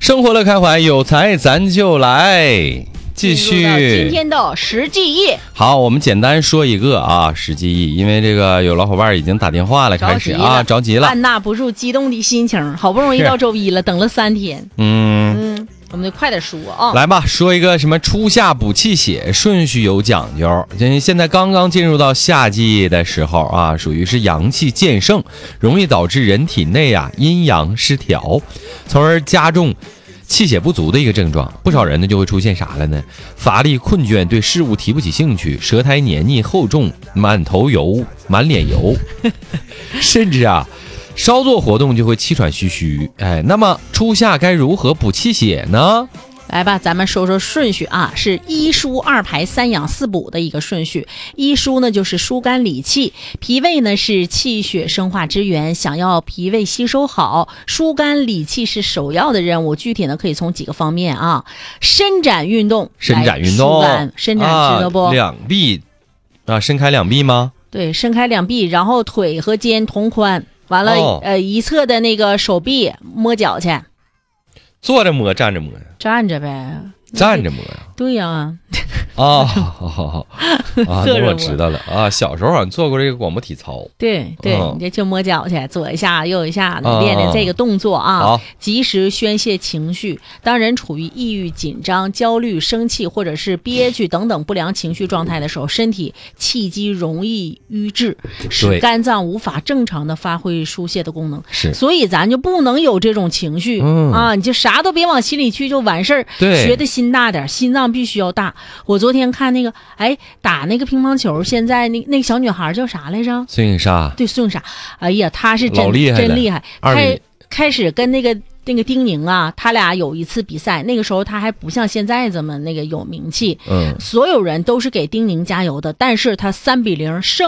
生活乐开怀，有才咱就来。继续今天的实际意。 好，我们简单说一个啊，实际意，因为这个有老伙伴已经打电话了，开始啊，着急了， 按捺不住激动的心情，好不容易到周一了，等了3天。我们得快点说啊！ 来吧，说一个什么初夏补气血，顺序有讲究。现在刚刚进入到夏季的时候啊，属于是阳气渐盛，容易导致人体内啊阴阳失调，从而加重气血不足的一个症状。不少人呢就会出现啥了呢？乏力困倦，对事物提不起兴趣，舌苔黏腻厚重，满头油，满脸油，甚至啊稍作活动就会气喘吁吁。那么初夏该如何补气血呢？ 来吧，咱们说说顺序啊，是1疏2排3养4补的一个顺序。1疏呢就是疏肝理气，脾胃呢是气血生化之源，想要脾胃吸收好，疏肝理气是首要的任务。具体呢可以从几个方面啊，伸展运动， 伸展知道不？两臂啊，伸开两臂吗？ 对，伸开两臂，然后腿和肩同宽，完了一侧的那个手臂摸脚去。 坐着摸，站着摸呀？ 站着呗， 站着摸呀？ 对呀。 好啊，那我知道了啊。小时候好像做过这个广播体操。 对，你这就摸脚去，左一下右一下，练练这个动作啊。及时宣泄情绪。当人处于抑郁、紧张、焦虑、生气或者是憋屈等等不良情绪状态的时候，身体气机容易瘀滞，使肝脏无法正常的发挥疏泄的功能。所以咱就不能有这种情绪啊！你就啥都别往心里去就完事儿。学的心大点，心脏必须要大。我昨天看那个，打那个乒乓球，现在那个小女孩叫啥来着？ 孙颖莎。 对，孙颖莎。哎呀，她是真厉害。开始跟那个丁宁啊，他俩有一次比赛，那个时候他还不像现在这么那个有名气。所有人都是给丁宁加油的，但是他3-0胜